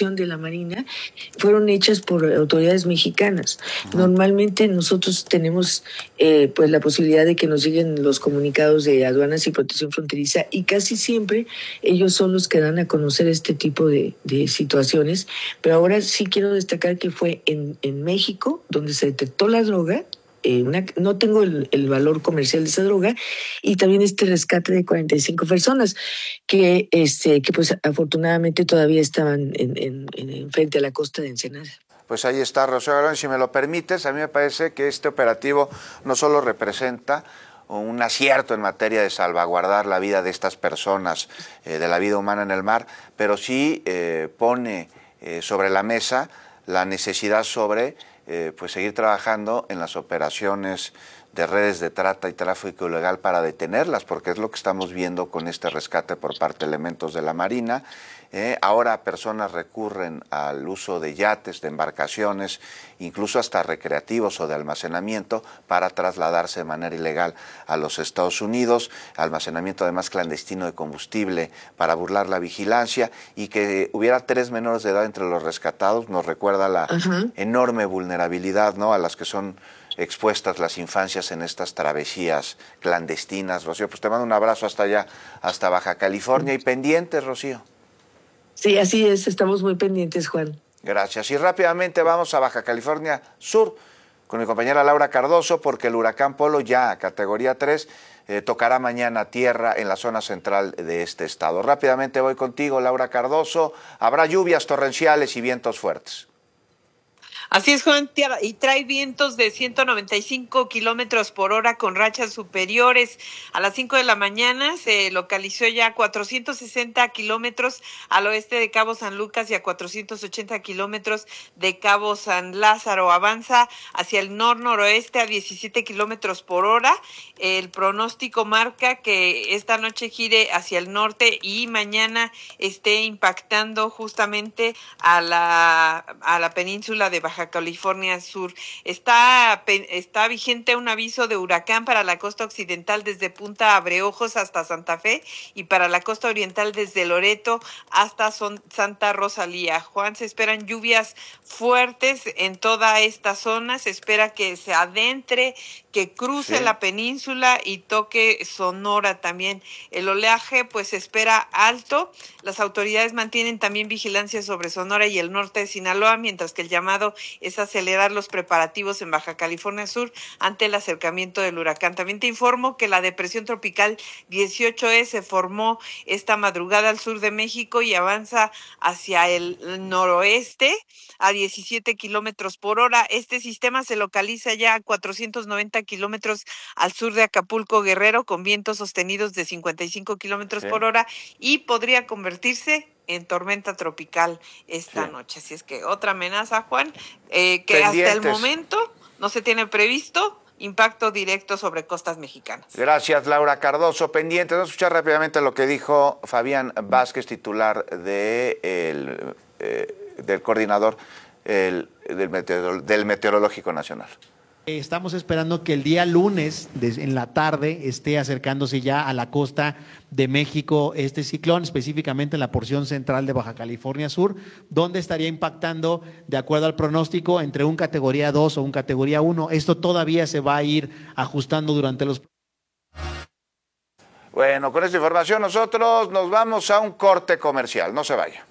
inspección de la Marina fueron hechas por autoridades mexicanas. Normalmente nosotros tenemos pues la posibilidad de que nos lleguen los comunicados de aduanas y protección fronteriza, y casi siempre ellos son los que dan a conocer este tipo de situaciones. Pero ahora sí quiero destacar que fue en México donde se detectó la droga. No tengo el valor comercial de esa droga, y también este rescate de 45 personas que pues afortunadamente todavía estaban en frente a la costa de Ensenada. Pues ahí está, Rocío Aarón, si me lo permites, a mí me parece que este operativo no solo representa un acierto en materia de salvaguardar la vida de estas personas, de la vida humana en el mar, pero sí pone sobre la mesa la necesidad sobre pues seguir trabajando en las operaciones de redes de trata y tráfico ilegal para detenerlas, porque es lo que estamos viendo con este rescate por parte de elementos de la Marina. Ahora personas recurren al uso de yates, de embarcaciones, incluso hasta recreativos o de almacenamiento, para trasladarse de manera ilegal a los Estados Unidos, almacenamiento además clandestino de combustible para burlar la vigilancia, y que hubiera 3 menores de edad entre los rescatados nos recuerda la enorme vulnerabilidad, ¿no?, a las que son expuestas las infancias en estas travesías clandestinas. Rocío, pues te mando un abrazo hasta allá, hasta Baja California, y pendientes, Rocío. Sí, así es, estamos muy pendientes, Juan. Gracias. Y rápidamente vamos a Baja California Sur con mi compañera Laura Cardoso, porque el huracán Polo, ya categoría 3, tocará mañana tierra en la zona central de este estado. Rápidamente voy contigo, Laura Cardoso. Habrá lluvias torrenciales y vientos fuertes. Así es, Juan, y trae vientos de 195 kilómetros por hora con rachas superiores. A las 5 de la mañana se localizó ya a 460 kilómetros al oeste de Cabo San Lucas y a 480 kilómetros de Cabo San Lázaro. Avanza hacia el noroeste a 17 kilómetros por hora. El pronóstico marca que esta noche gire hacia el norte y mañana esté impactando justamente a la península de Baja California Sur. Está vigente un aviso de huracán para la costa occidental desde Punta Abreojos hasta Santa Fe, y para la costa oriental desde Loreto hasta Santa Rosalía. Juan, se esperan lluvias fuertes en toda esta zona. Se espera que se adentre, que cruce la península y toque Sonora también. El oleaje pues se espera alto. Las autoridades mantienen también vigilancia sobre Sonora y el norte de Sinaloa, mientras que el llamado es acelerar los preparativos en Baja California Sur ante el acercamiento del huracán. También te informo que la depresión tropical 18E se formó esta madrugada al sur de México y avanza hacia el noroeste a 17 kilómetros por hora. Este sistema se localiza ya a 490 kilómetros al sur de Acapulco, Guerrero, con vientos sostenidos de 55 kilómetros por hora, y podría convertirse en tormenta tropical esta noche. Así es que otra amenaza, Juan, que pendientes. Hasta el momento no se tiene previsto impacto directo sobre costas mexicanas. Gracias, Laura Cardoso. Pendientes. Vamos a escuchar rápidamente lo que dijo Fabián Vázquez, titular del coordinador del Meteorológico Nacional. Estamos esperando que el día lunes en la tarde esté acercándose ya a la costa de México este ciclón, específicamente en la porción central de Baja California Sur, donde estaría impactando, de acuerdo al pronóstico, entre un categoría 2 o un categoría 1. Esto todavía se va a ir ajustando durante los... Bueno, con esta información nosotros nos vamos a un corte comercial. No se vaya.